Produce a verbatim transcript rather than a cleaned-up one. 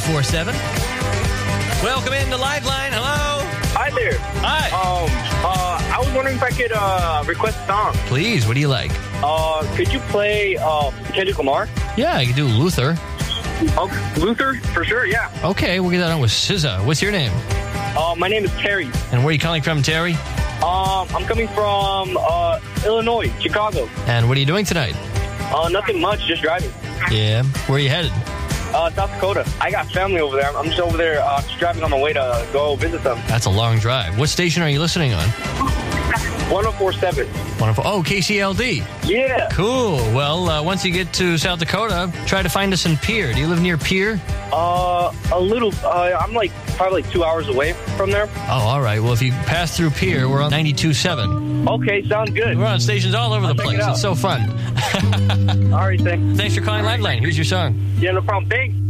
four seven. Welcome into Liveline. Hello. Hi there. Hi. Um, uh, I was wondering if I could uh, request a song. Please, what do you like? Uh, could you play uh, Kendrick Lamar? Yeah, I can do Luther. Oh, Luther? For sure, yeah. Okay, we'll get that on with S Z A. What's your name? Uh, my name is Terry. And where are you calling from, Terry? Um, I'm coming from uh, Illinois, Chicago. And what are you doing tonight? Uh, nothing much, just driving. Yeah. Where are you headed? Uh, South Dakota. I got family over there. I'm just over there uh, just driving on my way to go visit them. That's a long drive. What station are you listening on? one oh four point seven. Wonderful. Oh, K C L D. Yeah. Cool. Well, uh, once you get to South Dakota, try to find us in Pierre. Do you live near Pierre? Uh, a little. Uh, I'm like probably like two hours away from there. Oh, all right. Well, if you pass through Pierre, we're on ninety-two point seven. Okay, sounds good. We're on stations all over I'll the check place. it out. It's so fun. All right, thanks. Thanks for calling Liveline. Here's your song. Yeah, no problem. Thanks.